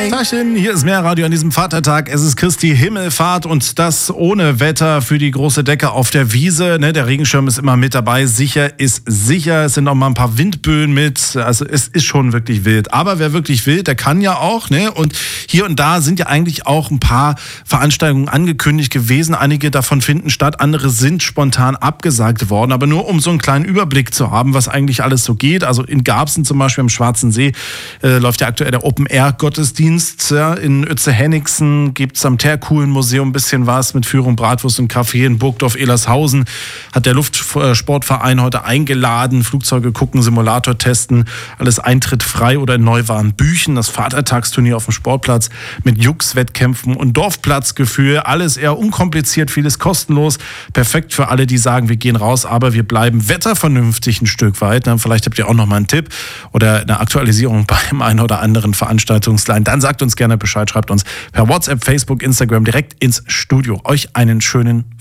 Tachchen, hier ist Meerradio an diesem Vatertag. Es ist Christi Himmelfahrt und das ohne Wetter für die große Decke auf der Wiese. Der Regenschirm ist immer mit dabei. Sicher ist sicher. Es sind auch mal ein paar Windböen mit. Also es ist schon wirklich wild. Aber wer wirklich will, der kann ja auch. Und hier und da sind ja eigentlich auch ein paar Veranstaltungen angekündigt gewesen. Einige davon finden statt. Andere sind spontan abgesagt worden. Aber nur um so einen kleinen Überblick zu haben, was eigentlich alles so geht. Also in Garbsen zum Beispiel am Schwarzen See läuft ja aktuell der Open-Air-Gottesdienst. Ja. In Uetze-Hennigsen gibt es am Terkulen-Museum ein bisschen was mit Führung, Bratwurst und Kaffee. In Burgdorf-Elershausen hat der Luftsportverein heute eingeladen. Flugzeuge gucken, Simulator testen. Alles Eintritt frei oder in Neuwarnbüchen. Das Vatertagsturnier auf dem Sportplatz mit Jux-Wettkämpfen und Dorfplatzgefühl. Alles eher unkompliziert, vieles kostenlos. Perfekt für alle, die sagen, wir gehen raus, aber wir bleiben wettervernünftig ein Stück weit. Vielleicht habt ihr auch noch mal einen Tipp oder eine Aktualisierung beim einen oder anderen Veranstaltungsline. Dann sagt uns gerne Bescheid, schreibt uns per WhatsApp, Facebook, Instagram direkt ins Studio. Euch einen schönen